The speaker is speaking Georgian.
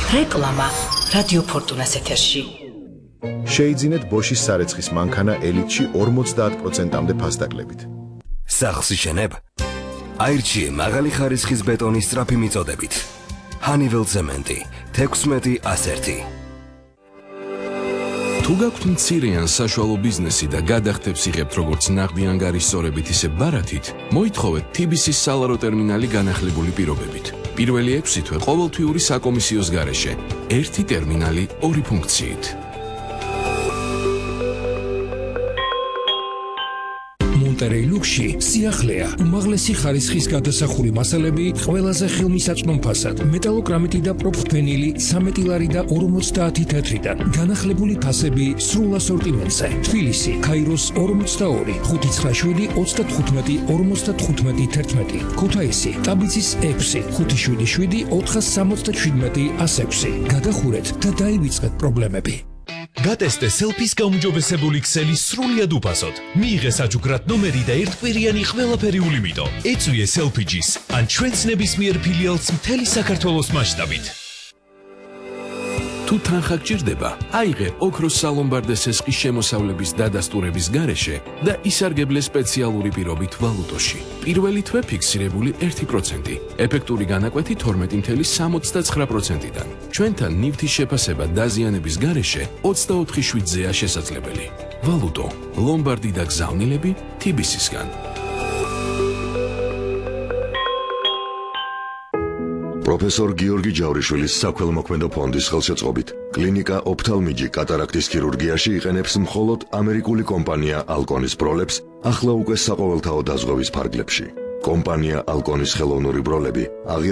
რეკლამა რადიო ფორტუნას ეთერში. შეიძინეთ ბოშის სარეცხის მანქანა ელიტში 50%-მდე ფასდაკლებით. სახლს იშენებ? აირჩიე მაღალი ხარისხის ბეტონის სწრაფი მიწოდებით. Honeywell ცემენტი 16-101. თუ გაქვთ მცირე ან საშუალო ბიზნესი და გადახდებს იღებთ როგორც ნაღდი ანგარიშსწორებით, ისე ბარათით, მოითხოვეთ TBC-ის სალარო ტერმინალი განახლებული პირობებით. პირველი 6 თვე ყოველთვიური საკომისიოს გარეშე, ერთი ტერმინალი, 2 ფუნქციით. მონტერეი ლუქსში სიახლეა, უმაღლესი ხარისხის გადასახური მასალები ყველაზე ხელმისაწვდომ ფასად, მეტალოკრამიტი და პროფენილი 13 ლარი და 50 თეთრიდან, განახლებული ფასები სრულ ასორტიმენტზე. თბილისი, ქაიროს 42, 597 35 55 11. ქუთაისი, ტაბიცის 6, 577 477 106. გადახურეთ და დაივიწყეთ პრობლემები. გატესტე სელფის გაუმჯობესებული ქსელი სრულიად უფასოდ. მიიღე საჩუქრად ნომერი და ერთკვირიანი ყველაფერი ულიმიტო. ეწვიე სელფიჯის ან ჩვენს ნებისმიერ ფილიალს მთელი საქართველოს მასშტაბით. თუ თანხა გჭირდება, აიღე ოქროს სალომბარდეს ესყის შემოსავლების დადასტურების გარეშე და ისარგებლე სპეციალური პირობით ვალუტოში. პირველი თვე ფიქსირებული 1%, ეფექტური განაკვეთი 12.69%-დან. ჩვენთან ნივთის შეფასება დაზიანების გარეშე 24/7-ზეა შესაძლებელი. ვალუტო, ლომბარდი და გზავნილები TBC-სგან. პროფესორ გიორგი ჯავრიშვილის საქველმოქმედო ფონდის ხელშეწყობით კლინიკა ოფთალმიჯი კატარაქტის ქირურგიაში იყენებს მხოლოდ ამერიკული კომპანია ალკონის ბროლებს, ახლა უკვე საყოველთაო დაზღვევის ფარგლებში. კომპანია ალკონის ხელოვნური ბროლები